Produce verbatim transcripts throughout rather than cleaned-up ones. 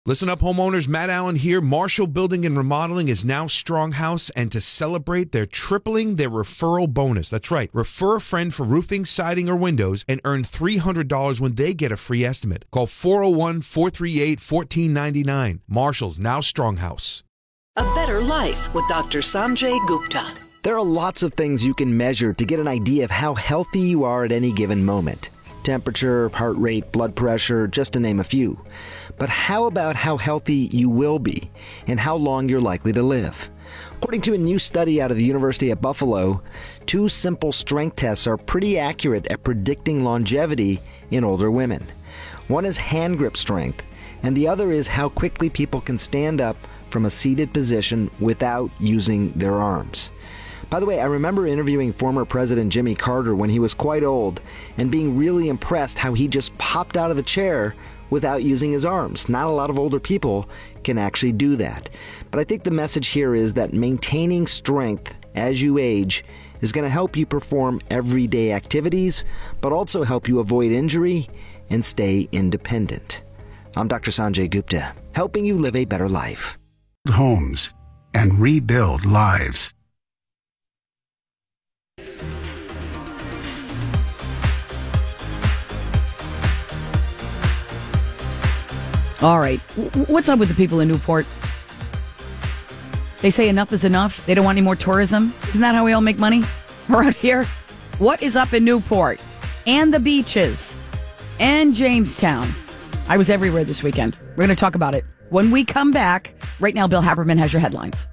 Listen up, homeowners. Matt Allen here. Marshall Building and Remodeling is now Stronghouse, and to celebrate, they're tripling their referral bonus. That's right. Refer a friend for roofing, siding, or windows and earn three hundred dollars when they get a free estimate. Call four oh one, four three eight, one four nine nine. Marshall's now Stronghouse. A Better Life with Doctor Sanjay Gupta. There are lots of things you can measure to get an idea of how healthy you are at any given moment. Temperature, heart rate, blood pressure, just to name a few. But how about how healthy you will be and how long you're likely to live? According to a new study out of the University at Buffalo, two simple strength tests are pretty accurate at predicting longevity in older women. One is hand grip strength, and the other is how quickly people can stand up from a seated position without using their arms. By the way, I remember interviewing former President Jimmy Carter when he was quite old and being really impressed how he just popped out of the chair without using his arms. Not a lot of older people can actually do that. But I think the message here is that maintaining strength as you age is going to help you perform everyday activities, but also help you avoid injury and stay independent. I'm Doctor Sanjay Gupta, helping you live a better life. Homes and rebuild lives. All right. What's up with the people in Newport? They say enough is enough. They don't want any more tourism. Isn't that how we all make money around here? What is up in Newport and the beaches and Jamestown? I was everywhere this weekend. We're going to talk about it when we come back. Right now, Bill Haberman has your headlines.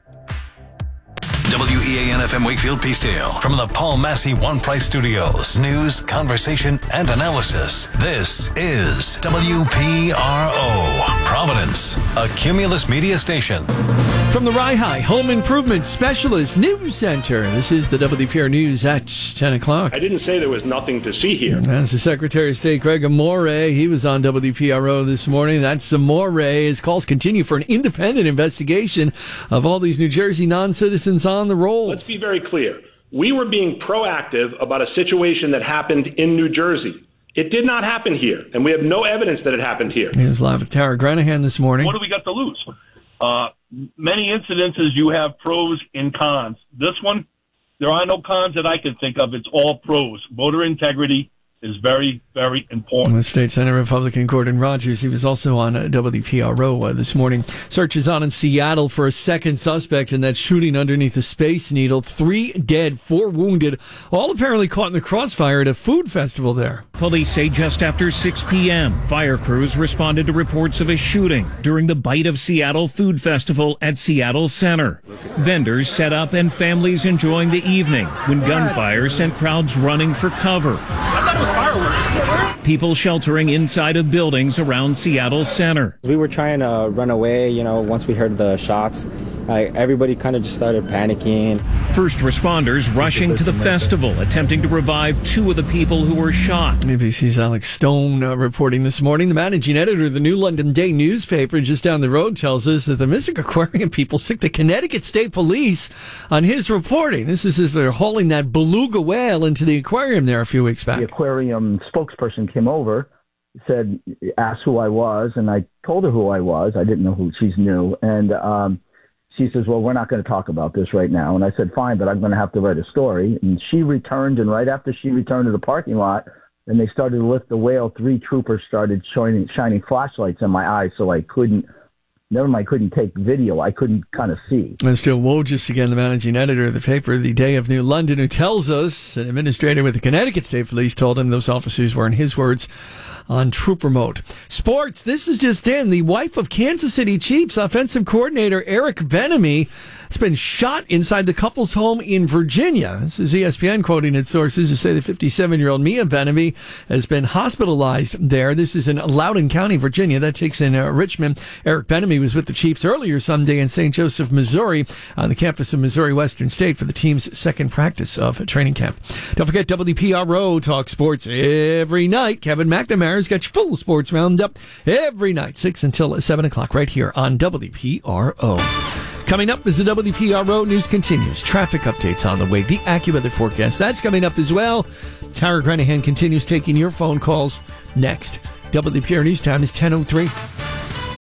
W E A N F M Wakefield Peacedale from the Paul Massey One Price Studios. News, conversation, and analysis. This is W P R O Providence, a Cumulus media station. From the Rye Home Improvement Specialist News Center, this is the W P R News at ten o'clock. I didn't say there was nothing to see here. That's the Secretary of State, Greg Amore. He was on W P R O this morning. That's Amore. His calls continue for an independent investigation of all these New Jersey non-citizens on the roll. Let's be very clear. We were being proactive about a situation that happened in New Jersey. It did not happen here, and we have no evidence that it happened here. He was live with Tara Granahan this morning. What do we got to lose? Uh, many incidences, you have pros and cons. This one, there are no cons that I can think of. It's all pros. Voter integrity is very, very important. The State Senate Republican Gordon Rogers, he was also on uh, W P R O uh, this morning. Search is on in Seattle for a second suspect in that shooting underneath the Space Needle. Three dead, four wounded, all apparently caught in the crossfire at a food festival there. Police say just after six p.m., fire crews responded to reports of a shooting during the Bite of Seattle Food Festival at Seattle Center. Vendors set up and families enjoying the evening when gunfire sent crowds running for cover. I thought it was fireworks. People sheltering inside of buildings around Seattle Center. We were trying to run away, you know, once we heard the shots. Like, everybody kind of just started panicking. First responders rushing to the festival, attempting to revive two of the people who were shot. A B C's Alex Stone uh, reporting this morning. The managing editor of the New London Day newspaper just down the road tells us that the Mystic Aquarium people sick the Connecticut State Police on his reporting. This is as they're hauling that beluga whale into the aquarium there a few weeks back. The aquarium spokesperson came over, said, asked who I was, and I told her who I was. I didn't know who she's new. And um, she says, well, we're not going to talk about this right now. And I said, fine, but I'm going to have to write a story. And she returned, and right after she returned to the parking lot, and they started to lift the whale, three troopers started shining, shining flashlights in my eyes, so I couldn't, never mind, couldn't take video. I couldn't kind of see. That's Joe Wojcik, again, the managing editor of the paper, The Day of New London, who tells us an administrator with the Connecticut State Police told him those officers were, in his words, on trooper mode. Sports, this is just in. The wife of Kansas City Chiefs offensive coordinator Eric Bieniemy has been shot inside the couple's home in Virginia. This is E S P N quoting its sources who say the fifty-seven-year-old Mia Bieniemy has been hospitalized there. This is in Loudoun County, Virginia. That takes in uh, Richmond. Eric Bieniemy was with the Chiefs earlier Sunday in Saint Joseph, Missouri, on the campus of Missouri Western State for the team's second practice of training camp. Don't forget, W P R O talk sports every night. Kevin McNamara's got your full sports roundup every night, six until seven o'clock, right here on W P R O. Coming up as the W P R O news continues. Traffic updates on the way. The AccuWeather forecast, that's coming up as well. Tara Granahan continues taking your phone calls next. W P R News time is ten oh three.